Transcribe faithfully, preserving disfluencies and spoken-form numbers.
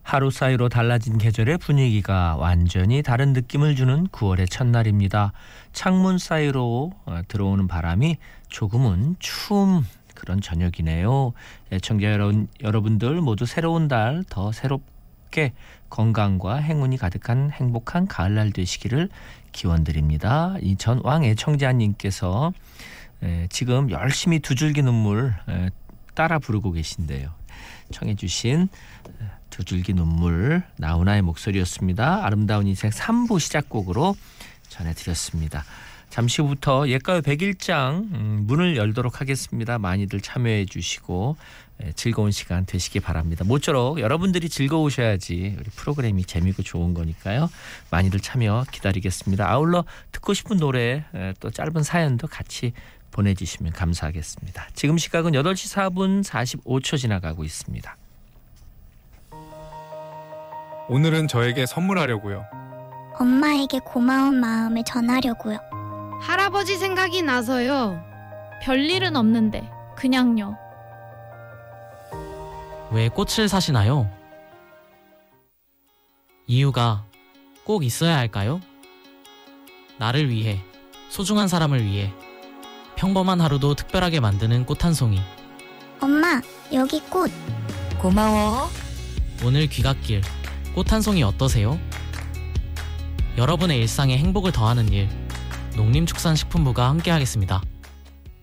하루 사이로 달라진 계절의 분위기가 완전히 다른 느낌을 주는 구월의 첫날입니다. 창문 사이로 들어오는 바람이 조금은 추운 그런 저녁이네요. 애청자 여러분, 여러분들 모두 새로운 달 더 새롭게 건강과 행운이 가득한 행복한 가을날 되시기를 기원드립니다. 이 전왕 애청자님께서 지금 열심히 두 줄기 눈물 따라 부르고 계신데요. 청해 주신 두 줄기 눈물 나훈아의 목소리였습니다. 아름다운 인생 삼 부 시작곡으로 전해드렸습니다. 잠시 후부터 옛가요 백일장 문을 열도록 하겠습니다. 많이들 참여해 주시고 즐거운 시간 되시기 바랍니다. 모쪼록 여러분들이 즐거우셔야지 우리 프로그램이 재미있고 좋은 거니까요. 많이들 참여 기다리겠습니다. 아울러 듣고 싶은 노래 또 짧은 사연도 같이 보내주시면 감사하겠습니다. 지금 시각은 여덟 시 사 분 사십오 초 지나가고 있습니다. 오늘은 저에게 선물하려고요. 엄마에게 고마운 마음을 전하려고요. 할아버지 생각이 나서요. 별일은 없는데 그냥요. 왜 꽃을 사시나요? 이유가 꼭 있어야 할까요? 나를 위해, 소중한 사람을 위해 평범한 하루도 특별하게 만드는 꽃 한 송이. 엄마, 여기 꽃. 고마워. 오늘 귀갓길 꽃 한 송이 어떠세요? 여러분의 일상에 행복을 더하는 일, 농림축산식품부가 함께하겠습니다.